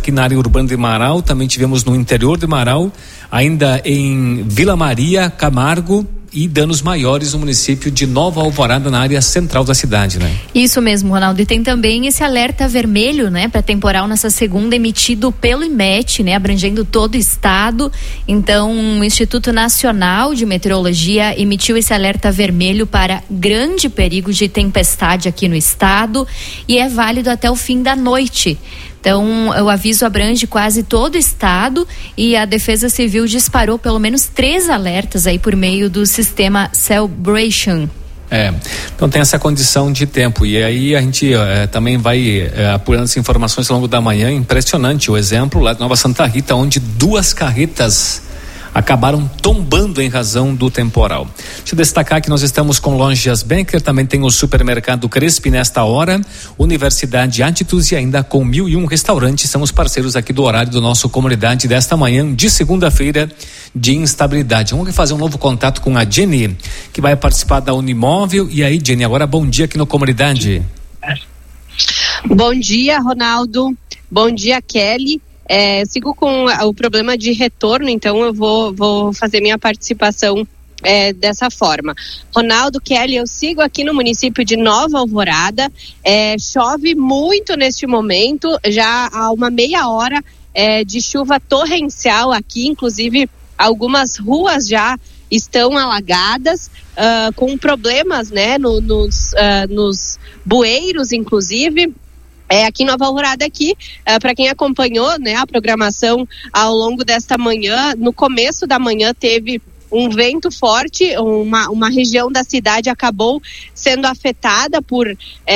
aqui na área urbana de Marau, também tivemos no interior de Marau, ainda em Vila Maria, Camargo, e danos maiores no município de Nova Alvorada, na área central da cidade, né? Isso mesmo, Ronaldo. E tem também esse alerta vermelho, né, para temporal nessa segunda, emitido pelo IMET, né, abrangendo todo o estado. Então, o Instituto Nacional de Meteorologia emitiu esse alerta vermelho para grande perigo de tempestade aqui no estado e é válido até o fim da noite. Então, o aviso abrange quase todo o estado e a Defesa Civil disparou pelo menos 3 alertas aí por meio do sistema Celebration. Então tem essa condição de tempo e aí a gente também vai apurando as informações ao longo da manhã. Impressionante o exemplo lá de Nova Santa Rita, onde 2 carretas acabaram tombando em razão do temporal. Deixa eu destacar que nós estamos com Lojas Becker, também tem o Supermercado Crespi nesta hora, Universidade Atitudes e ainda com 1001 Restaurantes, são os parceiros aqui do horário do nosso Comunidade desta manhã de segunda-feira de instabilidade. Vamos fazer um novo contato com a Jenny, que vai participar da Unimóvel. E aí, Jenny, agora bom dia aqui no Comunidade. Bom dia, Ronaldo. Bom dia, Kelly. Sigo com o problema de retorno, então eu vou fazer minha participação dessa forma. Ronaldo, Kelly, eu sigo aqui no município de Nova Alvorada. Chove muito neste momento, já há uma meia hora de chuva torrencial aqui, inclusive algumas ruas já estão alagadas, com problemas, né, nos bueiros, inclusive. Aqui em Nova Alvorada, para quem acompanhou, né, a programação ao longo desta manhã, no começo da manhã teve um vento forte, uma região da cidade acabou sendo afetada por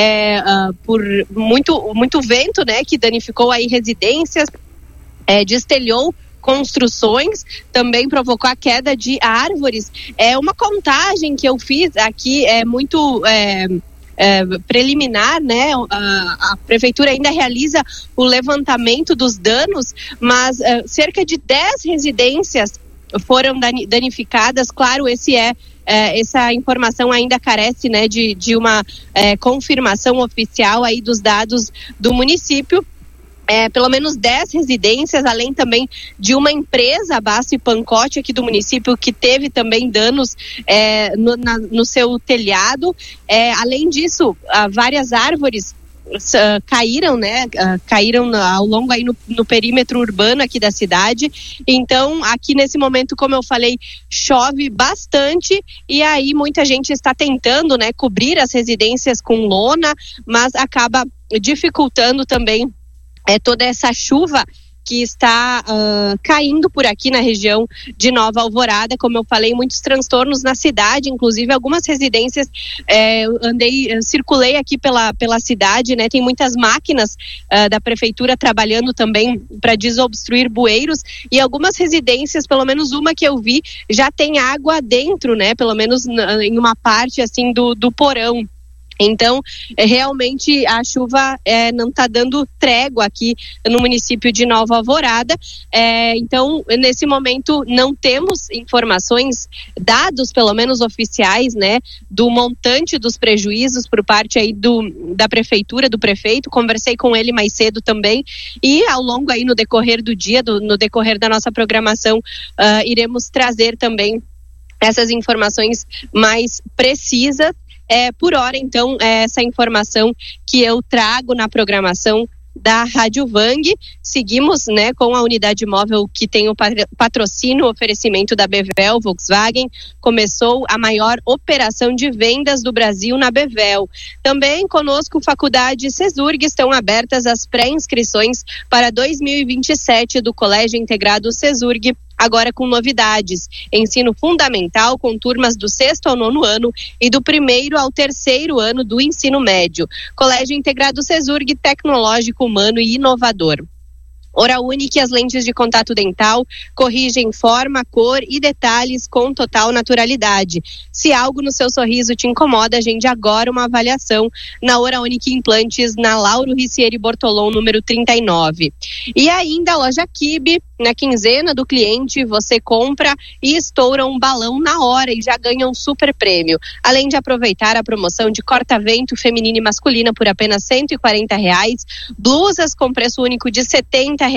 muito vento, né, que danificou aí residências, destelhou construções, também provocou a queda de árvores. Uma contagem que eu fiz aqui é muito preliminar, né? A prefeitura ainda realiza o levantamento dos danos, mas cerca de 10 residências foram danificadas. Claro, essa informação ainda carece, né, de uma confirmação oficial aí dos dados do município. Pelo menos 10 residências, além também de uma empresa, a Basso e Pancote, aqui do município, que teve também danos no seu telhado. Além disso, várias árvores caíram, né? Caíram ao longo aí no perímetro urbano aqui da cidade. Então, aqui nesse momento, como eu falei, chove bastante e aí muita gente está tentando, né, cobrir as residências com lona, mas acaba dificultando também toda essa chuva que está caindo por aqui na região de Nova Alvorada. Como eu falei, muitos transtornos na cidade, inclusive algumas residências. Circulei aqui pela cidade, né? Tem muitas máquinas da prefeitura trabalhando também para desobstruir bueiros, e algumas residências, pelo menos uma que eu vi, já tem água dentro, né? Pelo menos em uma parte assim do porão. Então, realmente a chuva não está dando trégua aqui no município de Nova Alvorada. Então, nesse momento, não temos informações, dados pelo menos oficiais, né, do montante dos prejuízos por parte aí da prefeitura, do prefeito. Conversei com ele mais cedo também, e ao longo aí no decorrer do dia, no decorrer da nossa programação, iremos trazer também essas informações mais precisas. Por hora, então, essa informação que eu trago na programação da Rádio Vang. Seguimos, né, com a unidade móvel que tem o patrocínio, o oferecimento da Bevel Volkswagen. Começou a maior operação de vendas do Brasil na Bevel. Também conosco, Faculdade Cesurg, estão abertas as pré-inscrições para 2027 do Colégio Integrado Cesurg, agora com novidades: ensino fundamental com turmas do 6º ao 9º ano e do 1º ao 3º ano do ensino médio. Colégio Integrado Cesurg, tecnológico, humano e inovador. Oral Unique, as lentes de contato dental corrigem forma, cor e detalhes com total naturalidade. Se algo no seu sorriso te incomoda, agende agora uma avaliação na Oral Unique Implantes, na Lauro Ricieri Bortolom, número 39. E ainda a loja Kibe, na quinzena do cliente, você compra e estoura um balão na hora e já ganha um super prêmio. Além de aproveitar a promoção de corta-vento feminina e masculina por apenas R$140, blusas com preço único de R$70